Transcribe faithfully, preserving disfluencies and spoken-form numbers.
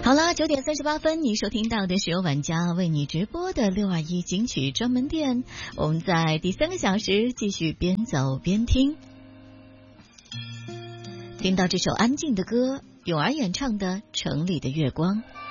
好了，九点三十八分，你收听到的是由玩家为你直播的六二一金曲专门店。我们在第三个小时继续边走边听，听到这首安静的歌，咏儿演唱的《城里的月光》。